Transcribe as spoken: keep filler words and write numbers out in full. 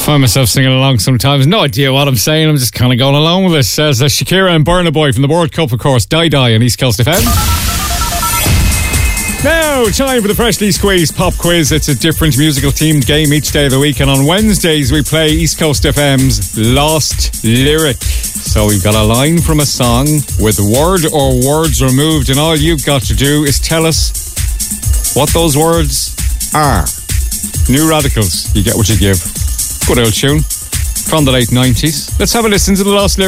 Find myself singing along sometimes. No idea what I'm saying. I'm just kind of going along with it. Says uh, Shakira and Burna Boy from the World Cup, of course. Die Die on East Coast F M. Now, time for the freshly squeezed pop quiz. It's a different musical themed game each day of the week, and on Wednesdays we play East Coast F M's Lost Lyric. So we've got a line from a song with word or words removed, and all you've got to do is tell us what those words are. New Radicals, you get what you give. Good old tune from the late nineties. Let's have a listen to the Lost Lyric.